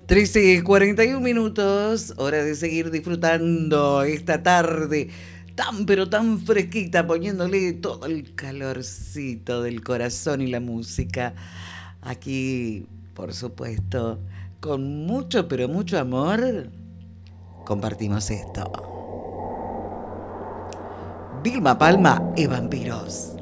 13:41, hora de seguir disfrutando esta tarde tan pero tan fresquita, poniéndole todo el calorcito del corazón y la música. Aquí, por supuesto, con mucho pero mucho amor, compartimos esto. Vilma Palma y Vampiros.